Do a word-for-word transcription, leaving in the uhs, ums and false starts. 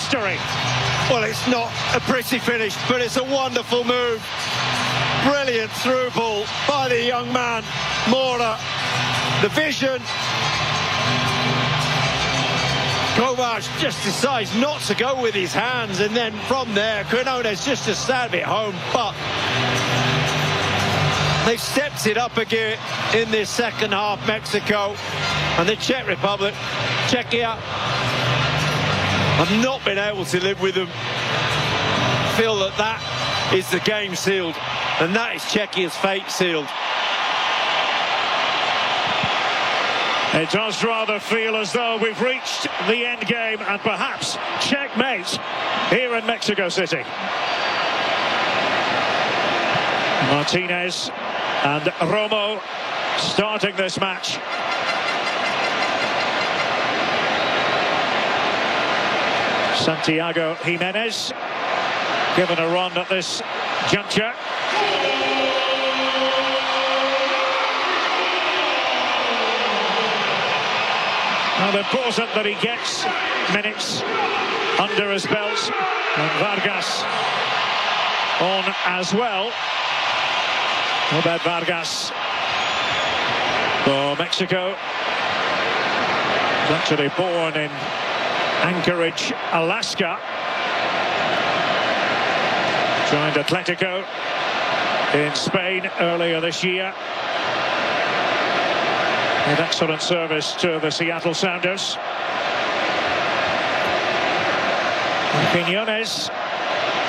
history. Well, it's not a pretty finish, but it's a wonderful move. Brilliant through ball by the young man, Mora. The vision. Kovac just decides not to go with his hands, and then from there, Quinones just to stab it home, but they've stepped it up a gear in this second half, Mexico. And the Czech Republic, Czechia, have not been able to live with them. Feel that that is the game sealed, and that is Czechia's fate sealed. It does rather feel as though we've reached the end game and perhaps checkmate here in Mexico City. Martinez and Romo starting this match. Santiago Jimenez given a run at this juncture. Now, important that he gets minutes under his belt, and Vargas on as well. Obed Vargas for Mexico. He's actually born in Anchorage, Alaska. Joined Atletico in Spain earlier this year. With excellent service to the Seattle Sounders. Quiñones